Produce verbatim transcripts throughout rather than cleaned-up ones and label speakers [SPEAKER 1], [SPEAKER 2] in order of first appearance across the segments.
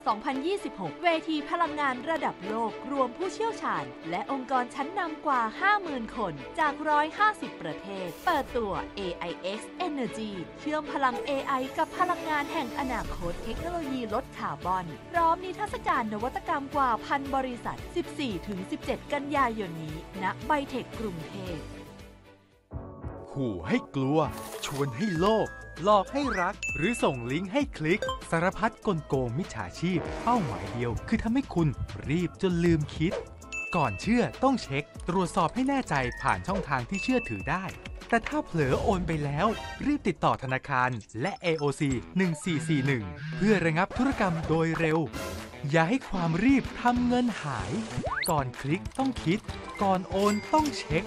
[SPEAKER 1] สองพันยี่สิบหก เวทีพลังงานระดับโลกรวมผู้เชี่ยวชาญและองค์กรชั้นนำกว่า ห้าหมื่น คนจากหนึ่งร้อยห้าสิบประเทศเปิดตัว เอ ไอ เอ็กซ์ Energy เชื่อมพลัง เอ ไอ กับพลังงานแห่งอนาคตเทคโนโลยีลดคาร์บอนพร้อมนิทรรศการนวัตกรรมกว่าพันบริษัท สิบสี่ถึงสิบเจ็ด กันยายนนี้ณไบเทคกรุงเทพ
[SPEAKER 2] ขู่ให้กลัวชวนให้โลภหลอกให้รักหรือส่งลิงก์ให้คลิกสารพัดกลโกงมิจฉาชีพเป้าหมายเดียวคือทำให้คุณรีบจนลืมคิดก่อนเชื่อต้องเช็คตรวจสอบให้แน่ใจผ่านช่องทางที่เชื่อถือได้แต่ถ้าเผลอโอนไปแล้วรีบติดต่อธนาคารและ เอ โอ ซี หนึ่งสี่สี่หนึ่งเพื่อระงับธุรกรรมโดยเร็วอย่าให้ความรีบทำเงินหายก่อนคลิกต้องคิดก่อนโอนต้องเช็ค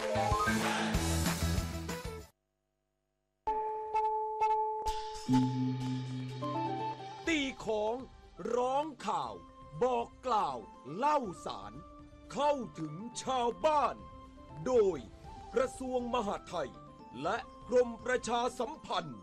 [SPEAKER 3] ตีของร้องข่าวบอกกล่าวเล่าสารเข้าถึงชาวบ้านโดยกระทรวงมหาดไทยและกรมประชาสัมพันธ์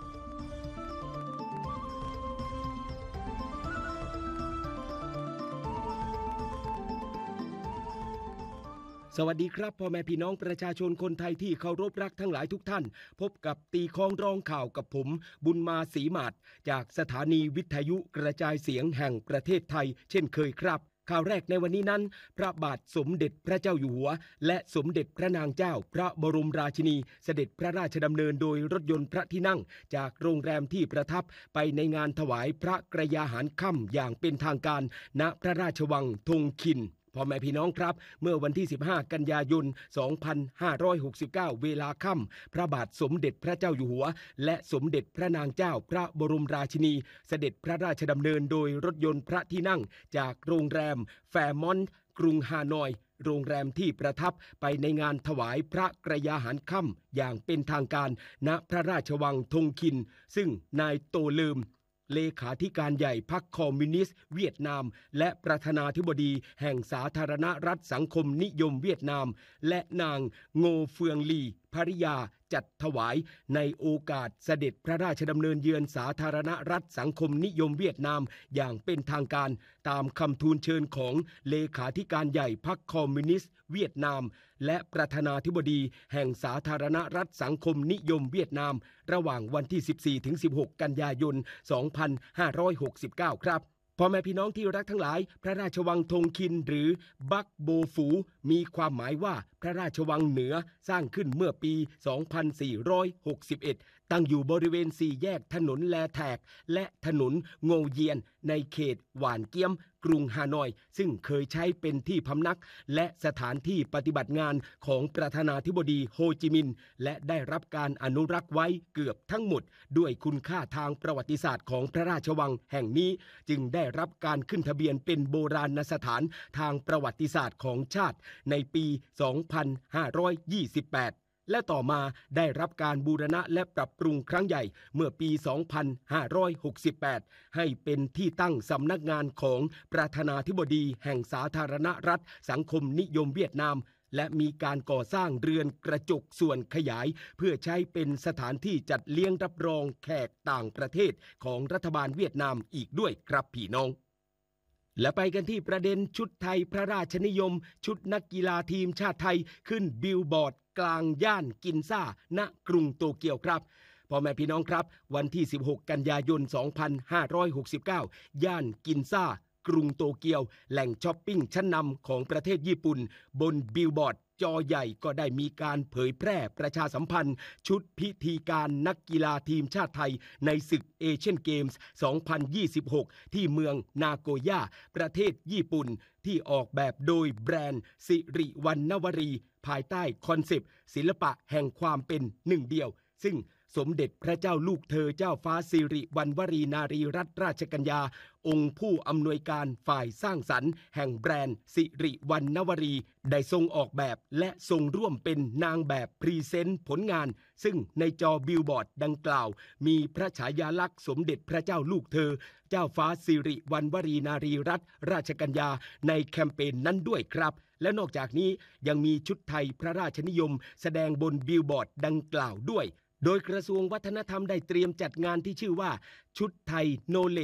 [SPEAKER 4] สวัสดีครับพ่อแม่พี่น้องประชาชนคนไทยที่เคารพรักทั้งหลายทุกท่านพบกับตีคองร้องข่าวกับผมบุญมาศรีหมาดจากสถานีวิทยุกระจายเสียงแห่งประเทศไทยเช่นเคยครับข่าวแรกในวันนี้นั้นพระบาทสมเด็จพระเจ้าอยู่หัวและสมเด็จพระนางเจ้าพระบรมราชินีเสด็จพระราชดำเนินโดยรถยนต์พระที่นั่งจากโรงแรมที่ประทับไปในงานถวายพระกรยาหารค่ำอย่างเป็นทางการณพระราชวังธงคินพ่อแม่พี่น้องครับเมื่อวันที่สิบห้ากันยายนสองพันห้าร้อยหกสิบเก้าเวลาค่ำพระบาทสมเด็จพระเจ้าอยู่หัวและสมเด็จพระนางเจ้าพระบรมราชินีเสด็จพระราชดำเนินโดยรถยนต์พระที่นั่งจากโรงแรมแฟร์มอนต์กรุงฮานอยโรงแรมที่ประทับไปในงานถวายพระกรยาหารค่ำอย่างเป็นทางการณพระราชวังธงคินซึ่งนายโตเลิมเลขาธิการใหญ่พรรคคอมมิวนิสต์เวียดนามและประธานาธิบดีแห่งสาธารณรัฐสังคมนิยมเวียดนามและนางโงเฟืองลีภริยาจัดถวายในโอกาสเสด็จพระราชดำเนินเยือนสาธารณรัฐสังคมนิยมเวียดนามอย่างเป็นทางการตามคำทูลเชิญของเลขาธิการใหญ่พรรคคอมมิวนิสต์เวียดนามและประธานาธิบดีแห่งสาธารณรัฐสังคมนิยมเวียดนามระหว่างวันที่ สิบสี่ถึงสิบหก กันยายน สองพันห้าร้อยหกสิบเก้า ครับพ่อแม่พี่น้องที่รักทั้งหลายพระราชวังธงคินหรือบักโบฟูมีความหมายว่าพระราชวังเหนือสร้างขึ้นเมื่อปี สองพันสี่ร้อยหกสิบเอ็ด ตั้งอยู่บริเวณสี่แยกถนนแลแทกและถนนโงเยียนในเขตหว่านเกี้ยมกรุงฮานอยซึ่งเคยใช้เป็นที่พำนักและสถานที่ปฏิบัติงานของประธานาธิบดีโฮจิมินห์และได้รับการอนุรักษ์ไว้เกือบทั้งหมดด้วยคุณค่าทางประวัติศาสตร์ของพระราชวังแห่งนี้จึงได้รับการขึ้นทะเบียนเป็นโบราณสถานทางประวัติศาสตร์ของชาติในปี สองพันห้าร้อยยี่สิบแปดและต่อมาได้รับการบูรณะและปรับปรุงครั้งใหญ่เมื่อปี สองพันห้าร้อยหกสิบแปด ให้เป็นที่ตั้งสำนักงานของประธานาธิบดีแห่งสาธารณรัฐสังคมนิยมเวียดนามและมีการก่อสร้างเรือนกระจกส่วนขยายเพื่อใช้เป็นสถานที่จัดเลี้ยงรับรองแขกต่างประเทศของรัฐบาลเวียดนามอีกด้วยครับพี่น้องและไปกันที่ประเด็นชุดไทยพระราชนิยมชุดนักกีฬาทีมชาติไทยขึ้นบิลบอร์ดกลางย่านกินซ่าณกรุงโตเกียวครับพ่อแม่พี่น้องครับวันที่สิบหกกันยายนสองพันห้าร้อยหกสิบเก้าย่านกินซ่ากรุงโตเกียวแหล่งช้อปปิ้งชั้นนำของประเทศญี่ปุ่นบนบิลบอร์ดจอใหญ่ก็ได้มีการเผยแพร่ประชาสัมพันธ์ชุดพิธีการนักกีฬาทีมชาติไทยในศึกเอเชียนเกมส์ สองพันยี่สิบหก ที่เมืองนาโกย่าประเทศญี่ปุ่นที่ออกแบบโดยแบรนด์สิริวรรณวรีภายใต้คอนเซปต์ศิลปะแห่งความเป็นหนึ่งเดียวซึ่งสมเด็จพระเจ้าลูกเธอเจ้าฟ้าสิริวัณวรีนารีรัตนราชกัญญาองค์ผู้อำนวยการฝ่ายสร้างสรรค์แห่งแบรนด์สิริวัณวรีได้ทรงออกแบบและทรงร่วมเป็นนางแบบพรีเซนต์ผลงานซึ่งในจอบิลบอร์ดดังกล่าวมีพระฉายาลักษณ์สมเด็จพระเจ้าลูกเธอเจ้าฟ้าสิริวัณวรีนารีรัตนราชกัญญาในแคมเปญนั้นด้วยครับและนอกจากนี้ยังมีชุดไทยพระราชนิยมแสดงบนบิลบอร์ดดังกล่าวด้วยโดยกระทรวงวัฒนธรรมได้เตรียมจัดงานที่ชื่อว่าชุดไทย Knowledge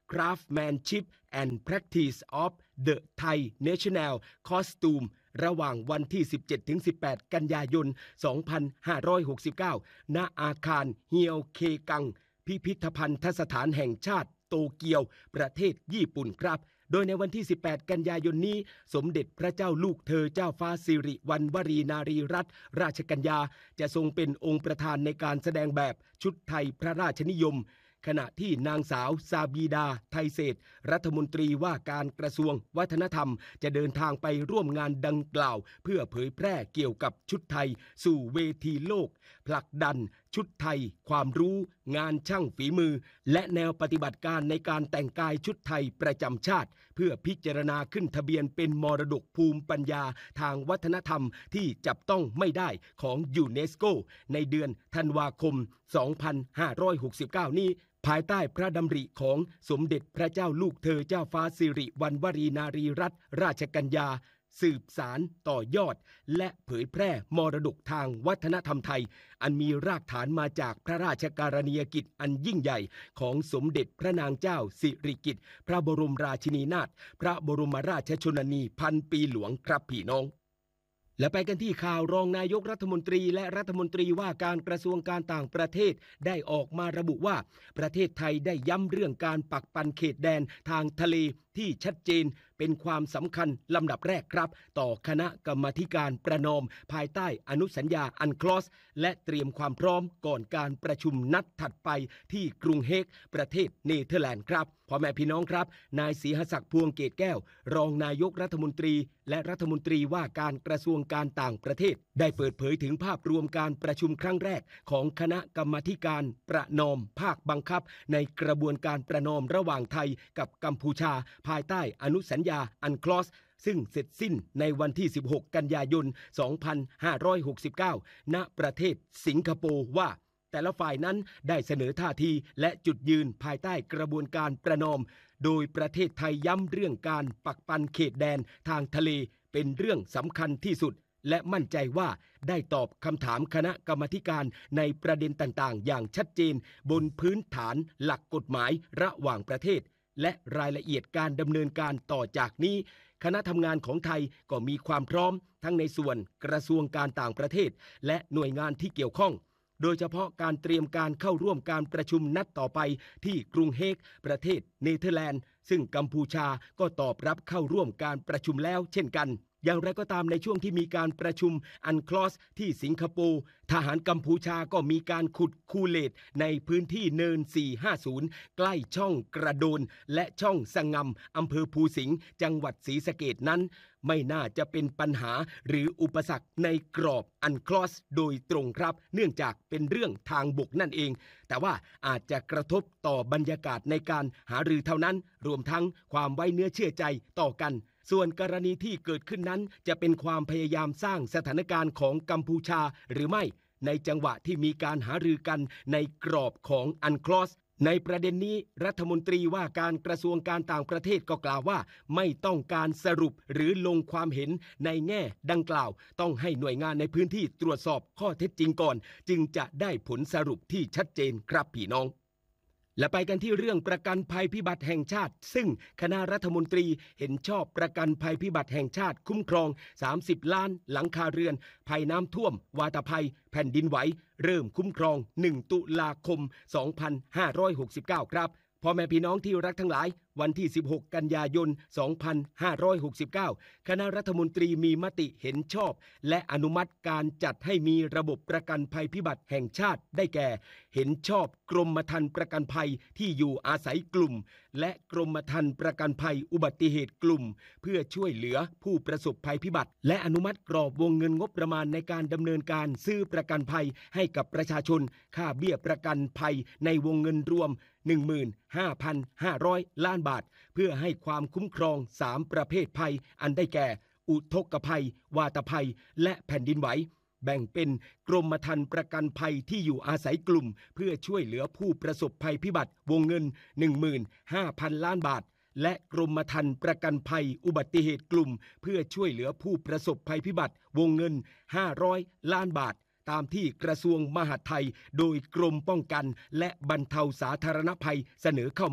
[SPEAKER 4] Craftsmanship and Practice of the Thai National Costume ระหว่างวันที่ สิบเจ็ดถึงสิบแปด กันยายน สองพันห้าร้อยหกสิบเก้า ณ อาคารเฮียวเคกังพิพิธภัณฑสถานแห่งชาติโตเกียวประเทศญี่ปุ่นครับโดยในวันที่ สิบแปด กันยายนนี้สมเด็จพระเจ้าลูกเธอเจ้าฟ้าสิริวัณวรีนารีรัตนราชกัญญาจะทรงเป็นองค์ประธานในการแสดงแบบชุดไทยพระราชนิยมขณะที่นางสาวซาบีดาไทเศษรัฐมนตรีว่าการกระทรวงวัฒนธรรมจะเดินทางไปร่วมงานดังกล่าวเพื่อเผยแพร่เกี่ยวกับชุดไทยสู่เวทีโลกผลักดันชุดไทยความรู้งานช่างฝีมือและแนวปฏิบัติการในการแต่งกายชุดไทยประจำชาติเพื่อพิจารณาขึ้นทะเบียนเป็นมรดกภูมิปัญญาทางวัฒนธรรมที่จับต้องไม่ได้ของยูเนสโกในเดือนธันวาคม สองพันห้าร้อยหกสิบเก้า นี้ภายใต้พระดำริของสมเด็จพระเจ้าลูกเธอเจ้าฟ้าสิริวัณวรีนารีรัตนราชกัญญาสืบสารต่อยอดและเผยแพร่มรดกทางวัฒนธรรมไทยอันมีรากฐานมาจากพระราชกรณียกิจอันยิ่งใหญ่ของสมเด็จพระนางเจ้าสิริกิติ์พระบรมราชินีนาถพระบรมราชชนนีพันปีหลวงครับพี่น้องและไปกันที่ข่าวรองนายกรัฐมนตรีและรัฐมนตรีว่าการกระทรวงการต่างประเทศได้ออกมาระบุว่าประเทศไทยได้ย้ำเรื่องการปักปันเขตแดนทางทะเลที่ชัดเจนเป็นความสำคัญลำดับแรกครับต่อคณะกรรมาธิการประนอมภายใต้อนุสัญญาอันคลอสและเตรียมความพร้อมก่อนการประชุมนัดถัดไปที่กรุงเฮกประเทศเนเธอร์แลนด์ครับพ่อแม่พี่น้องครับนายศรีหศักดิ์พวงเกตแก้วรองนายกรัฐมนตรีและรัฐมนตรีว่าการกระทรวงการต่างประเทศได้เปิดเผยถึงภาพรวมการประชุมครั้งแรกของคณะกรรมาธิการประนอมภาคบังคับในกระบวนการประนอมระหว่างไทยกับกัมพูชาภายใต้อนุสัญญาอันคลอสซึ่งเสร็จสิ้นในวันที่ สิบหก กันยายน สองพันห้าร้อยหกสิบเก้า ณ ประเทศสิงคโปร์ว่าแต่ละฝ่ายนั้นได้เสนอท่าทีและจุดยืนภายใต้กระบวนการประนอมโดยประเทศไทยย้ำเรื่องการปักปันเขตแดนทางทะเลเป็นเรื่องสำคัญที่สุดและมั่นใจว่าได้ตอบคำถามคณะกรรมาธิการในประเด็นต่างๆอย่างชัดเจนบนพื้นฐานหลักกฎหมายระหว่างประเทศและรายละเอียดการดำเนินการต่อจากนี้คณะทำงานของไทยก็มีความพร้อมทั้งในส่วนกระทรวงการต่างประเทศและหน่วยงานที่เกี่ยวข้องโดยเฉพาะการเตรียมการเข้าร่วมการประชุมนัดต่อไปที่กรุงเฮกประเทศเนเธอร์แลนด์ซึ่งกัมพูชาก็ตอบรับเข้าร่วมการประชุมแล้วเช่นกันอย่างไรก็ตามในช่วงที่มีการประชุมอันคลอสที่สิงคโปร์ทหารกัมพูชาก็มีการขุดคูเลตในพื้นที่เนินสี่ห้าศูนย์ใกล้ช่องกระโดนและช่องสะงำอำเภอภูสิงห์จังหวัดศรีสะเกษนั้นไม่น่าจะเป็นปัญหาหรืออุปสรรคในกรอบอันคลอสโดยตรงครับเนื่องจากเป็นเรื่องทางบกนั่นเองแต่ว่าอาจจะกระทบต่อบรรยากาศในการหารือเท่านั้นรวมทั้งความไว้เนื้อเชื่อใจต่อกันส่วนกรณีที่เกิดขึ้นนั้นจะเป็นความพยายามสร้างสถานการณ์ของกัมพูชาหรือไม่ในจังหวะที่มีการหารือกันในกรอบของอันคลอสในประเด็นนี้รัฐมนตรีว่าการกระทรวงการต่างประเทศก็กล่าวว่าไม่ต้องการสรุปหรือลงความเห็นในแง่ดังกล่าวต้องให้หน่วยงานในพื้นที่ตรวจสอบข้อเท็จจริงก่อนจึงจะได้ผลสรุปที่ชัดเจนครับพี่น้องและไปกันที่เรื่องประกันภัยพิบัติแห่งชาติซึ่งคณะรัฐมนตรีเห็นชอบประกันภัยพิบัติแห่งชาติคุ้มครองสามสิบล้านหลังคาเรือนภัยน้ำท่วมวาตภัยแผ่นดินไหวเริ่มคุ้มครองหนึ่งตุลาคมสองพันห้าร้อยหกสิบเก้าครับพ่อแม่พี่น้องที่รักทั้งหลายวันที่สิบหกกันยายนสองพันห้าร้อยหกสิบเก้าคณะรัฐมนตรีมีมติเห็นชอบและอนุมัติการจัดให้มีระบบประกันภัยพิบัติแห่งชาติได้แก่เห็นชอบกรมธรรม์ประกันภัยที่อยู่อาศัยกลุ่มและกรมธรรม์ประกันภัยอุบัติเหตุกลุ่มเพื่อช่วยเหลือผู้ประสบภัยพิบัติและอนุมัติกรอบวงเงินงบประมาณในการดำเนินการซื้อประกันภัยให้กับประชาชนค่าเบี้ยประกันภัยในวงเงินรวม หนึ่งหมื่นห้าพันห้าร้อย ล้านบาทเพื่อให้ความคุ้มครองสามประเภทภัยอันได้แก่อุทกภัยวาตภัยและแผ่นดินไหวแบ่งเป็นกรมธรรม์ประกันภัยที่อยู่อาศัยกลุ่มเพื่อช่วยเหลือผู้ประสบภัยพิบัติวงเงิน หนึ่งหมื่นห้าพัน ล้านบาทและกรมธรรม์ประกันภัยอุบัติเหตุกลุ่มเพื่อช่วยเหลือผู้ประสบภัยพิบัติวงเงินห้าร้อยล้านบาทตามที่กระทรวงมหาดไทยโดยกรมป้องกันและบรรเทาสาธารณภัยเสนอเข้ามา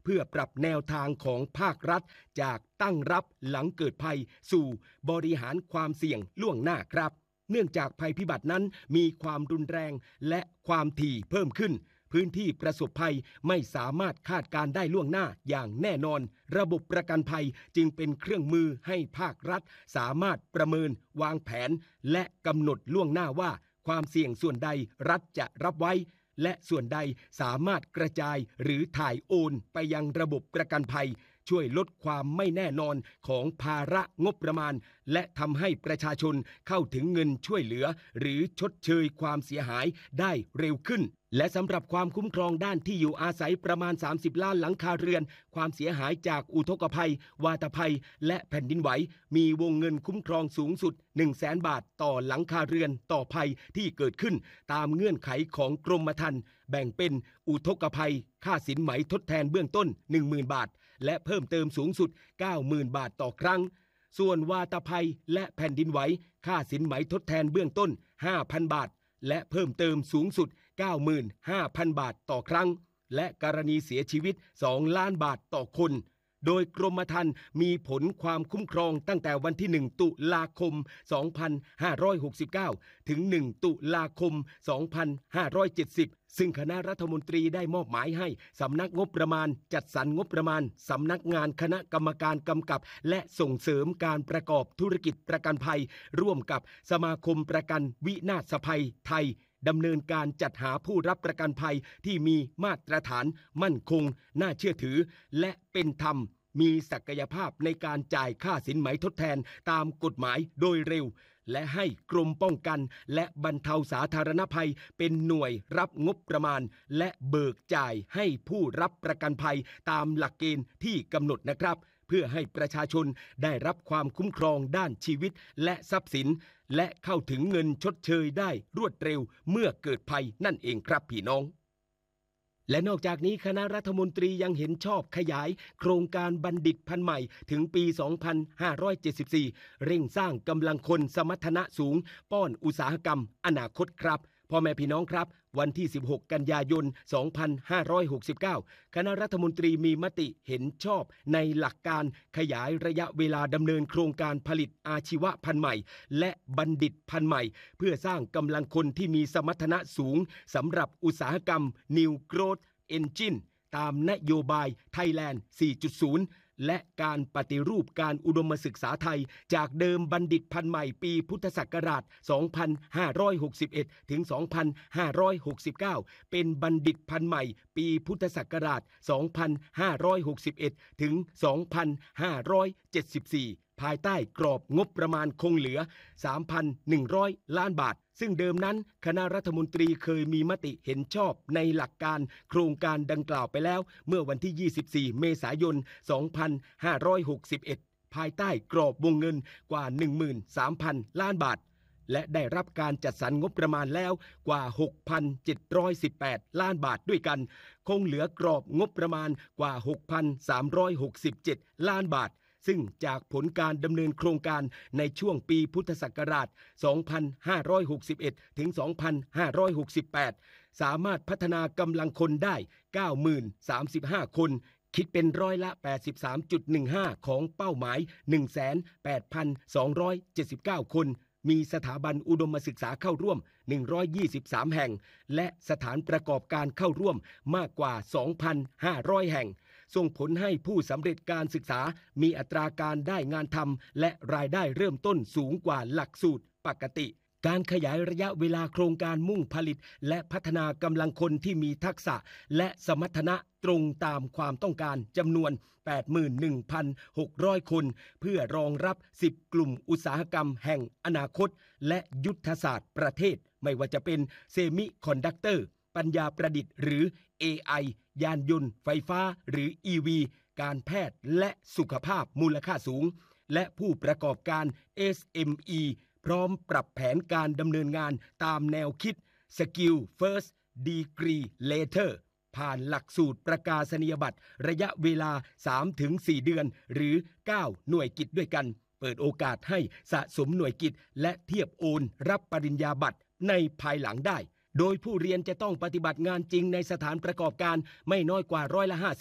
[SPEAKER 4] เพื่อปรับแนวทางของภาครัฐจากตั้งรับหลังเกิดภัยสู่บริหารความเสี่ยงล่วงหน้าครับเนื่องจากภัยพิบัตินั้นมีความรุนแรงและความถี่เพิ่มขึ้นพื้นที่ประสบภัยไม่สามารถคาดการได้ล่วงหน้าอย่างแน่นอนระบบประกันภัยจึงเป็นเครื่องมือให้ภาครัฐสามารถประเมินวางแผนและกำหนดล่วงหน้าว่าความเสี่ยงส่วนใดรัฐจะรับไว้และส่วนใดสามารถกระจายหรือถ่ายโอนไปยังระบบประกันภัยช่วยลดความไม่แน่นอนของภาระงบประมาณและทำให้ประชาชนเข้าถึงเงินช่วยเหลือหรือชดเชยความเสียหายได้เร็วขึ้นและสำหรับความคุ้มครองด้านที่อยู่อาศัยประมาณสามสิบล้านหลังคาเรือนความเสียหายจากอุทกภัยวาตภัยและแผ่นดินไหวมีวงเงินคุ้มครองสูงสุด หนึ่งแสน บาทต่อหลังคาเรือนต่อภัยที่เกิดขึ้นตามเงื่อนไขของกรมธรรม์แบ่งเป็นอุทกภัยค่าสินไหมทดแทนเบื้องต้น หนึ่งหมื่น บาทและเพิ่มเติมสูงสุด เก้าหมื่น บาทต่อครั้งส่วนวาตภัยและแผ่นดินไหวค่าสินไหมทดแทนเบื้องต้น ห้าพัน บาทและเพิ่มเติมสูงสุด เก้าหมื่นห้าพัน บาทต่อครั้งและกรณีเสียชีวิตสองล้านบาทต่อคนโดยกรมธรรม์มีผลความคุ้มครองตั้งแต่วันที่หนึ่งตุลาคมสองพันห้าร้อยหกสิบเก้าถึงหนึ่งตุลาคมสองพันห้าร้อยเจ็ดสิบซึ่งคณะรัฐมนตรีได้มอบหมายให้สำนักงบประมาณจัดสรรงบประมาณสำนักงานคณะกรรมการกำกับและส่งเสริมการประกอบธุรกิจประกันภัยร่วมกับสมาคมประกันวินาศภัยไทยดำเนินการจัดหาผู้รับประกันภัยที่มีมาตรฐานมั่นคงน่าเชื่อถือและเป็นธรรมมีศักยภาพในการจ่ายค่าสินไหมทดแทนตามกฎหมายโดยเร็วและให้กรมป้องกันและบรรเทาสาธารณภัยเป็นหน่วยรับงบประมาณและเบิกจ่ายให้ผู้รับประกันภัยตามหลักเกณฑ์ที่กำหนดนะครับเพื่อให้ประชาชนได้รับความคุ้มครองด้านชีวิตและทรัพย์สินและเข้าถึงเงินชดเชยได้รวดเร็วเมื่อเกิดภัยนั่นเองครับพี่น้องและนอกจากนี้คณะรัฐมนตรียังเห็นชอบขยายโครงการบัณฑิตพันธุ์ใหม่ถึงปี สองพันห้าร้อยเจ็ดสิบสี่ เร่งสร้างกำลังคนสมรรถนะสูงป้อนอุตสาหกรรมอนาคตครับพ่อแม่พี่น้องครับวันที่สิบหกกันยายนสองพันห้าร้อยหกสิบเก้าคณะรัฐมนตรีมีมติเห็นชอบในหลักการขยายระยะเวลาดำเนินโครงการผลิตอาชีวะพันธุ์ใหม่และบัณฑิตพันธุ์ใหม่เพื่อสร้างกำลังคนที่มีสมรรถนะสูงสำหรับอุตสาหกรรม New Growth Engine ตามนโยบาย Thailand สี่จุดศูนย์ และการปฏิรูปการอุดมศึกษาไทยจากเดิมบัณฑิตพันธุ์ใหม่ปีพุทธศักราช สองพันห้าร้อยหกสิบเอ็ด ถึง สองพันห้าร้อยหกสิบเก้า เป็นบัณฑิตพันธุ์ใหม่ปีพุทธศักราช สองพันห้าร้อยหกสิบเอ็ด ถึง สองพันห้าร้อยเจ็ดสิบสี่ ภายใต้กรอบงบประมาณคงเหลือ สามพันหนึ่งร้อย ล้านบาทซึ่งเดิมนั้นคณะรัฐมนตรีเคยมีมติเห็นชอบในหลักการโครงการดังกล่าวไปแล้วเมื่อวันที่ ยี่สิบสี่ เมษายน สองพันห้าร้อยหกสิบเอ็ด ภายใต้กรอบวงเงินกว่า หนึ่งหมื่นสามพัน ล้านบาทและได้รับการจัดสรรงบประมาณแล้วกว่า หกพันเจ็ดร้อยสิบแปด ล้านบาทด้วยกันคงเหลือกรอบงบประมาณกว่า หกพันสามร้อยหกสิบเจ็ด ล้านบาทซึ่งจากผลการดำเนินโครงการในช่วงปีพุทธศักราช สองพันห้าร้อยหกสิบเอ็ด ถึง สองพันห้าร้อยหกสิบแปด สามารถพัฒนากำลังคนได้ เก้าหมื่นสามสิบห้า คนคิดเป็นร้อยละ แปดสิบสามจุดหนึ่งห้า ของเป้าหมาย หนึ่งแสนแปดพันสองร้อยเจ็ดสิบเก้า คนมีสถาบันอุดมศึกษาเข้าร่วม หนึ่งร้อยยี่สิบสาม แห่งและสถานประกอบการเข้าร่วมมากกว่า สองพันห้าร้อย แห่งส่งผลให้ผู้สำเร็จการศึกษามีอัตราการได้งานทำและรายได้เริ่มต้นสูงกว่าหลักสูตรปกติการขยายระยะเวลาโครงการมุ่งผลิตและพัฒนากำลังคนที่มีทักษะและสมรรถนะตรงตามความต้องการจำนวน แปดหมื่นหนึ่งพันหกร้อย คนเพื่อรองรับสิบกลุ่มอุตสาหกรรมแห่งอนาคตและยุทธศาสตร์ประเทศไม่ว่าจะเป็นเซมิคอนดักเตอร์ปัญญาประดิษฐ์หรือ เอ ไอ ยานยนต์ไฟฟ้าหรือ อี วี การแพทย์และสุขภาพมูลค่าสูงและผู้ประกอบการ เอส เอ็ม อี พร้อมปรับแผนการดำเนินงานตามแนวคิด Skill First Degree Later ผ่านหลักสูตรประกาศนียบัตรระยะเวลา สามถึงสี่ เดือนหรือ เก้า หน่วยกิจด้วยกันเปิดโอกาสให้สะสมหน่วยกิจและเทียบโอนรับปริญญาบัตรในภายหลังได้โดยผู้เรียนจะต้องปฏิบัติงานจริงในสถานประกอบการไม่น้อยกว่าร้อยละห้าสิบ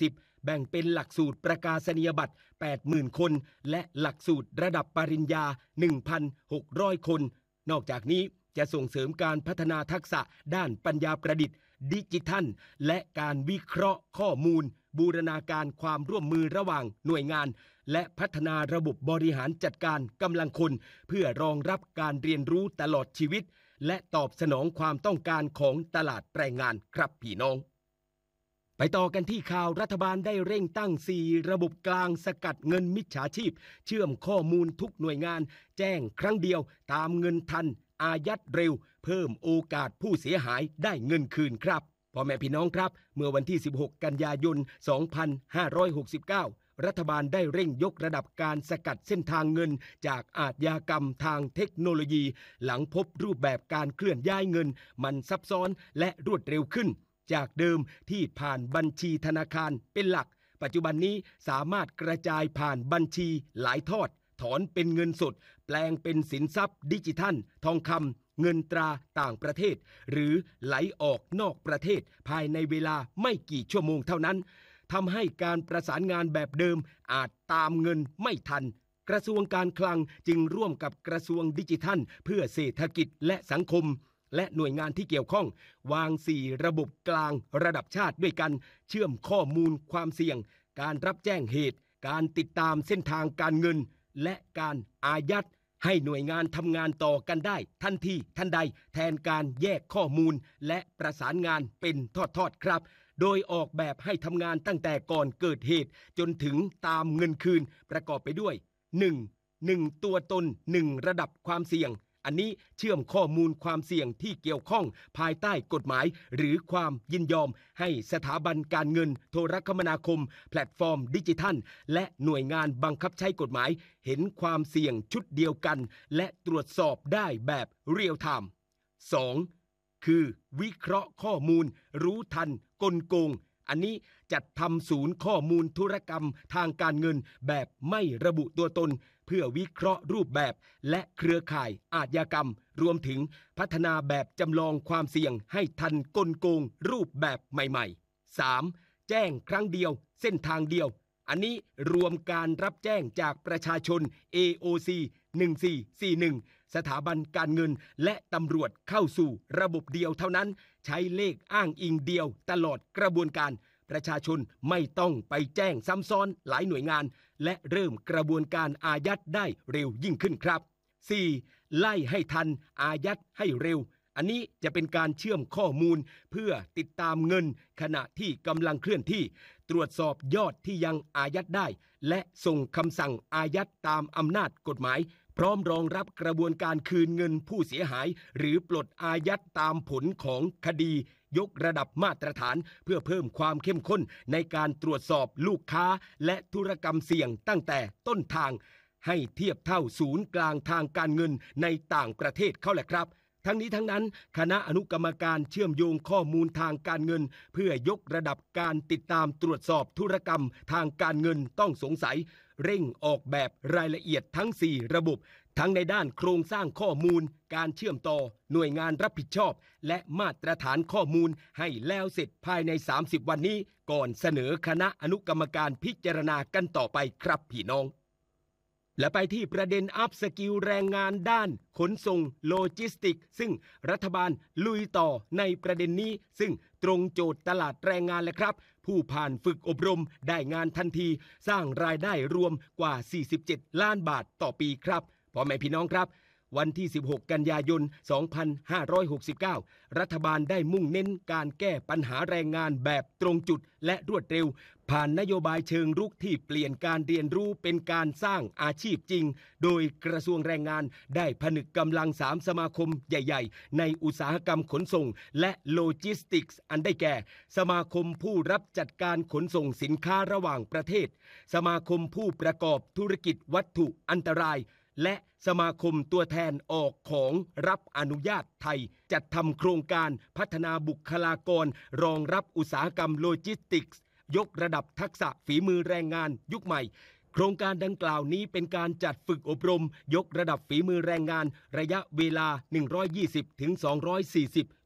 [SPEAKER 4] แบ่งเป็นหลักสูตรประกาศนียบัตร แปดหมื่น คนและหลักสูตรระดับปริญญา หนึ่งพันหกร้อย คนนอกจากนี้จะส่งเสริมการพัฒนาทักษะด้านปัญญาประดิษฐ์ดิจิทัลและการวิเคราะห์ข้อมูลบูรณาการความร่วมมือระหว่างหน่วยงานและพัฒนาระบบบริหารจัดการกำลังคนเพื่อรองรับการเรียนรู้ตลอดชีวิตและตอบสนองความต้องการของตลาดแรงงานครับพี่น้องไปต่อกันที่ข่าวรัฐบาลได้เร่งตั้งสี่ระบบกลางสกัดเงินมิจฉาชีพเชื่อมข้อมูลทุกหน่วยงานแจ้งครั้งเดียวตามเงินทันอายัดเร็วเพิ่มโอกาสผู้เสียหายได้เงินคืนครับพ่อแม่พี่น้องครับเมื่อวันที่สิบหกกันยายนสองพันห้าร้อยหกสิบเก้ารัฐบาลได้เร่งยกระดับการสกัดเส้นทางเงินจากอาชญากรรมทางเทคโนโลยีหลังพบรูปแบบการเคลื่อนย้ายเงินมันซับซ้อนและรวดเร็วขึ้นจากเดิมที่ผ่านบัญชีธนาคารเป็นหลักปัจจุบันนี้สามารถกระจายผ่านบัญชีหลายทอดถอนเป็นเงินสดแปลงเป็นสินทรัพย์ดิจิทัลทองคำเงินตราต่างประเทศหรือไหลออกนอกประเทศภายในเวลาไม่กี่ชั่วโมงเท่านั้นทำให้การประสานงานแบบเดิมอาจตามเงินไม่ทันกระทรวงการคลังจึงร่วมกับกระทรวงดิจิทัลเพื่อเศรษฐกิจและสังคมและหน่วยงานที่เกี่ยวข้องวางสี่ระบบกลางระดับชาติด้วยกันเชื่อมข้อมูลความเสี่ยงการรับแจ้งเหตุการติดตามเส้นทางการเงินและการอายัดให้หน่วยงานทำงานต่อกันได้ทันทีทันใดแทนการแยกข้อมูลและประสานงานเป็นทอดๆครับโดยออกแบบให้ทำงานตั้งแต่ก่อนเกิดเหตุจนถึงตามเงินคืนประกอบไปด้วย หนึ่ง. หนึ่งตัวตนหนึ่งระดับความเสี่ยงอันนี้เชื่อมข้อมูลความเสี่ยงที่เกี่ยวข้องภายใต้กฎหมายหรือความยินยอมให้สถาบันการเงินโทรคมนาคมแพลตฟอร์มดิจิทัลและหน่วยงานบังคับใช้กฎหมายเห็นความเสี่ยงชุดเดียวกันและตรวจสอบได้แบบเรียลไทม์ สอง. คือวิเคราะห์ข้อมูลรู้ทันกลโกงอันนี้จัดทำศูนย์ข้อมูลธุรกรรมทางการเงินแบบไม่ระบุตัวตนเพื่อวิเคราะห์รูปแบบและเครือข่ายอาชญากรรมรวมถึงพัฒนาแบบจำลองความเสี่ยงให้ทันกลโกงรูปแบบใหม่ๆ สาม. แจ้งครั้งเดียวเส้นทางเดียวอันนี้รวมการรับแจ้งจากประชาชน เอ โอ ซี หนึ่งสี่สี่หนึ่งสถาบันการเงินและตำรวจเข้าสู่ระบบเดียวเท่านั้นใช้เลขอ้างอิงเดียวตลอดกระบวนการประชาชนไม่ต้องไปแจ้งซ้ำซ้อนหลายหน่วยงานและเริ่มกระบวนการอายัดได้เร็วยิ่งขึ้นครับ สี่. ไล่ให้ทันอายัดให้เร็วอันนี้จะเป็นการเชื่อมข้อมูลเพื่อติดตามเงินขณะที่กำลังเคลื่อนที่ตรวจสอบยอดที่ยังอายัดได้และส่งคำสั่งอายัดตามอำนาจกฎหมายพร้อมรองรับกระบวนการคืนเงินผู้เสียหายหรือปลดอายัดตามผลของคดียกระดับมาตรฐานเพื่อเพิ่มความเข้มข้นในการตรวจสอบลูกค้าและธุรกรรมเสี่ยงตั้งแต่ต้นทางให้เทียบเท่าศูนย์กลางทางการเงินในต่างประเทศเขาแหละครับทั้งนี้ทั้งนั้นคณะอนุกรรมการเชื่อมโยงข้อมูลทางการเงินเพื่อยกระดับการติดตามตรวจสอบธุรกรรมทางการเงินต้องสงสัยเร่งออกแบบรายละเอียดทั้งสี่ระบบทั้งในด้านโครงสร้างข้อมูลการเชื่อมต่อหน่วยงานรับผิดชอบและมาตรฐานข้อมูลให้แล้วเสร็จภายในสามสิบวันนี้ก่อนเสนอคณะอนุกรรมการพิจารณากันต่อไปครับพี่น้องและไปที่ประเด็นอัพสกิลแรงงานด้านขนส่งโลจิสติกซึ่งรัฐบาลลุยต่อในประเด็นนี้ซึ่งตรงโจทย์ตลาดแรงงานเลยครับผู้ผ่านฝึกอบรมได้งานทันทีสร้างรายได้รวมกว่าสี่สิบเจ็ดล้านบาทต่อปีครับพ่อแม่พี่น้องครับวันที่สิบหกกันยายนสองพันห้าร้อยหกสิบเก้ารัฐบาลได้มุ่งเน้นการแก้ปัญหาแรงงานแบบตรงจุดและรวดเร็วผ่านนโยบายเชิงรุกที่เปลี่ยนการเรียนรู้เป็นการสร้างอาชีพจริงโดยกระทรวงแรงงานได้ผนึกกำลังสามสมาคมใหญ่ๆในอุตสาหกรรมขนส่งและโลจิสติกส์อันได้แก่สมาคมผู้รับจัดการขนส่งสินค้าระหว่างประเทศสมาคมผู้ประกอบธุรกิจวัตถุอันตรายและสมาคมตัวแทนออกของรับอนุญาตไทยจัดทำโครงการพัฒนาบุคลากรรองรับอุตสาหกรรมโลจิสติกส์ยกระดับทักษะฝีมือแรงงานยุคใหม่โครงการดังกล่าวนี้เป็นการจัดฝึกอบรมยกระดับฝีมือแรงงานระยะเวลา หนึ่งร้อยยี่สิบถึงสองร้อยสี่สิบ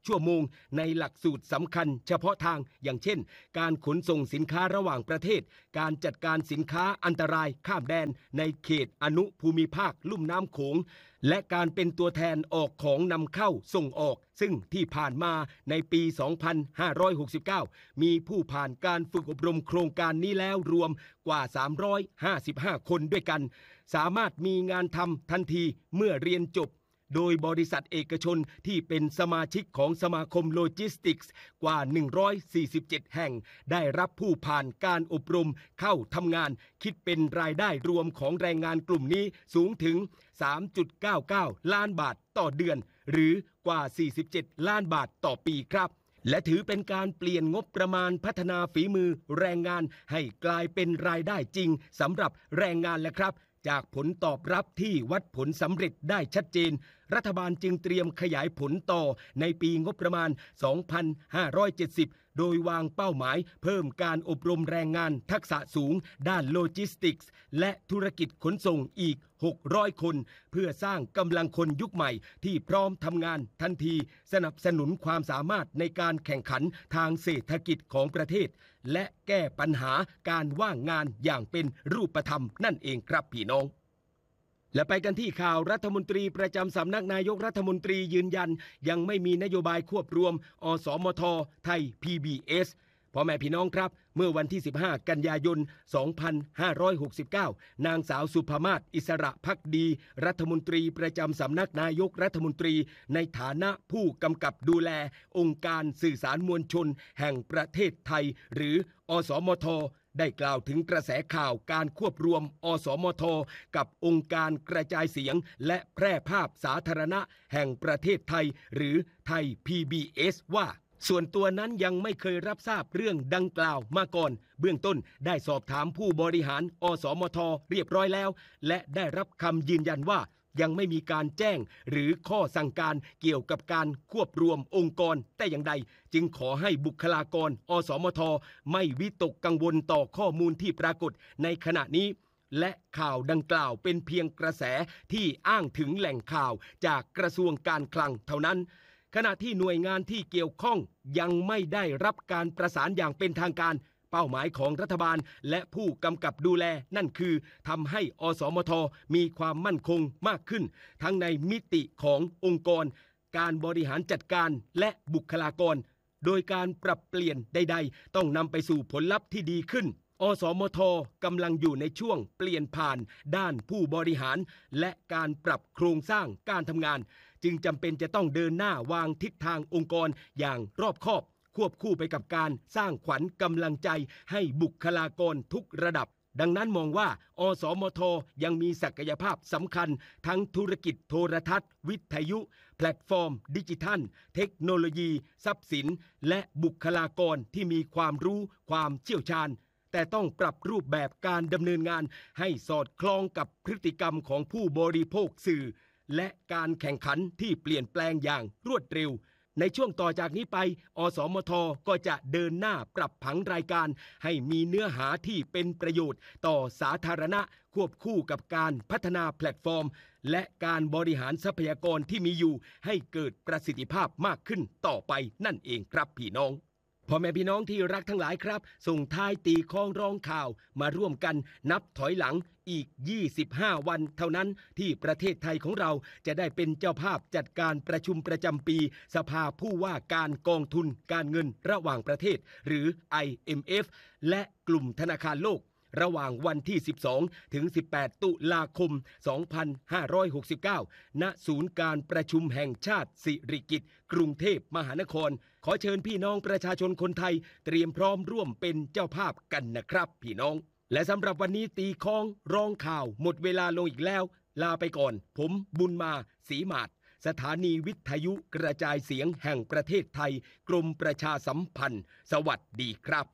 [SPEAKER 4] ชั่วโมงในหลักสูตรสำคัญเฉพาะทางอย่างเช่นการขนส่งสินค้าระหว่างประเทศการจัดการสินค้าอันตรายข้ามแดนในเขตอนุภูมิภาคลุ่มน้ำโขงและการเป็นตัวแทนออกของนำเข้าส่งออกซึ่งที่ผ่านมาในปี สองพันห้าร้อยหกสิบเก้า มีผู้ผ่านการฝึกอบรมโครงการนี้แล้วรวมกว่า สามร้อยห้าสิบห้า คนด้วยกันสามารถมีงานทำทันทีเมื่อเรียนจบโดยบริษัทเอกชนที่เป็นสมาชิกของสมาคมโลจิสติกส์กว่าหนึ่งร้อยสี่สิบเจ็ดแห่งได้รับผู้ผ่านการอบรมเข้าทำงานคิดเป็นรายได้รวมของแรงงานกลุ่มนี้สูงถึง สามจุดเก้าเก้า ล้านบาทต่อเดือนหรือกว่าสี่สิบเจ็ดล้านบาทต่อปีครับและถือเป็นการเปลี่ยนงบประมาณพัฒนาฝีมือแรงงานให้กลายเป็นรายได้จริงสำหรับแรงงานและครับจากผลตอบรับที่วัดผลสำเร็จได้ชัดเจนรัฐบาลจึงเตรียมขยายผลต่อในปีงบประมาณ สองพันห้าร้อยเจ็ดสิบ โดยวางเป้าหมายเพิ่มการอบรมแรงงานทักษะสูงด้านโลจิสติกส์และธุรกิจขนส่งอีก หกร้อย คนเพื่อสร้างกำลังคนยุคใหม่ที่พร้อมทำงานทันทีสนับสนุนความสามารถในการแข่งขันทางเศรษฐกิจของประเทศและแก้ปัญหาการว่างงานอย่างเป็นรูปธรรมนั่นเองครับพี่น้องและไปกันที่ข่าวรัฐมนตรีประจำสำนักนายกรัฐมนตรียืนยันยังไม่มีนโยบายควบรวมอสมทไทย พี บี เอส พ่อแม่พี่น้องครับเมื่อวันที่สิบห้ากันยายนสองพันห้าร้อยหกสิบเก้านางสาวสุภมาศอิสระภักดีรัฐมนตรีประจำสำนักนายกรัฐมนตรีในฐานะผู้กำกับดูแลองค์การสื่อสารมวลชนแห่งประเทศไทยหรืออสมทได้กล่าวถึงกระแสข่าวการควบรวมอสมทกับองค์การกระจายเสียงและแพร่ภาพสาธารณะแห่งประเทศไทยหรือไทย พี บี เอส ว่าส่วนตัวนั้นยังไม่เคยรับทราบเรื่องดังกล่าวมาก่อนเบื้องต้นได้สอบถามผู้บริหารอสมทเรียบร้อยแล้วและได้รับคำยืนยันว่ายังไม่มีการแจ้งหรือข้อสั่งการเกี่ยวกับการควบรวมองค์กรแต่อย่างใดจึงขอให้บุคลากรอสมทไม่วิตกกังวลต่อข้อมูลที่ปรากฏในขณะนี้และข่าวดังกล่าวเป็นเพียงกระแสที่อ้างถึงแหล่งข่าวจากกระทรวงการคลังเท่านั้นขณะที่หน่วยงานที่เกี่ยวข้องยังไม่ได้รับการประสานอย่างเป็นทางการเป้าหมายของรัฐบาลและผู้กำกับดูแลนั่นคือทำให้อสมทมีความมั่นคงมากขึ้นทั้งในมิติขององค์กรการบริหารจัดการและบุคลากรโดยการปรับเปลี่ยนใดๆต้องนำไปสู่ผลลัพธ์ที่ดีขึ้นอสมทกำลังอยู่ในช่วงเปลี่ยนผ่านด้านผู้บริหารและการปรับโครงสร้างการทำงานจึงจำเป็นจะต้องเดินหน้าวางทิศทางองค์กรอย่างรอบคอบควบคู่ไปกับการสร้างขวัญกำลังใจให้บุคลากรทุกระดับดังนั้นมองว่าอสมทยังมีศักยภาพสำคัญทั้งธุรกิจโทรทัศน์วิทยุแพลตฟอร์มดิจิทัลเทคโนโลยีทรัพย์สินและบุคลากรที่มีความรู้ความเชี่ยวชาญแต่ต้องปรับรูปแบบการดำเนินงานให้สอดคล้องกับพฤติกรรมของผู้บริโภคสื่อและการแข่งขันที่เปลี่ยนแปลงอย่างรวดเร็วในช่วงต่อจากนี้ไปอสมทก็จะเดินหน้าปรับผังรายการให้มีเนื้อหาที่เป็นประโยชน์ต่อสาธารณะควบคู่กับการพัฒนาแพลตฟอร์มและการบริหารทรัพยากรที่มีอยู่ให้เกิดประสิทธิภาพมากขึ้นต่อไปนั่นเองครับพี่น้องพ่อแม่พี่น้องที่รักทั้งหลายครับส่งท้ายตีคล้องร้องข่าวมาร่วมกันนับถอยหลังอีกยี่สิบห้าวันเท่านั้นที่ประเทศไทยของเราจะได้เป็นเจ้าภาพจัดการประชุมประจำปีสภาผู้ว่าการกองทุนการเงินระหว่างประเทศหรือ ไอ เอ็ม เอฟ และกลุ่มธนาคารโลกระหว่างวันที่สิบสองถึงสิบแปดตุลาคมสองพันห้าร้อยหกสิบเก้าณศูนย์การประชุมแห่งชาติสิริกิติ์กรุงเทพมหานครขอเชิญพี่น้องประชาชนคนไทยเตรียมพร้อมร่วมเป็นเจ้าภาพกันนะครับพี่น้องและสำหรับวันนี้ตีคล้องร้องข่าวหมดเวลาลงอีกแล้วลาไปก่อนผมบุญมาศรีมาศสถานีวิทยุกระจายเสียงแห่งประเทศไทยกรมประชาสัมพันธ์สวัสดีครับ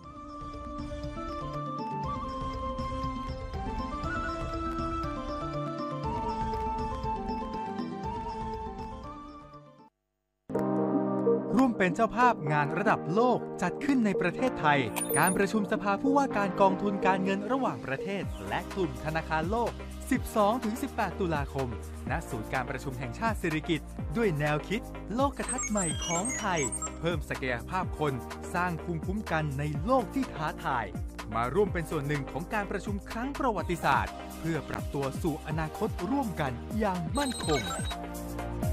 [SPEAKER 2] ร่วมเป็นเจ้าภาพงานระดับโลกจัดขึ้นในประเทศไทยการประชุมสภาผู้ว่าการกองทุนการเงินระหว่างประเทศและกลุ่มธนาคารโลกสิบสองถึงสิบแปด ตุลาคม ณ ศูนย์การประชุมแห่งชาติสิริกิติ์ด้วยแนวคิดโลกทัศน์ใหม่ของไทย เพิ่มศักยภาพคนสร้างภูมิคุ้มกันในโลกที่ท้าทาย มาร่วมเป็นส่วนหนึ่งของการประชุมครั้งประวัติศาสตร์ เพื่อปรับตัวสู่อนาคตร่วมกันอย่างมั่นคง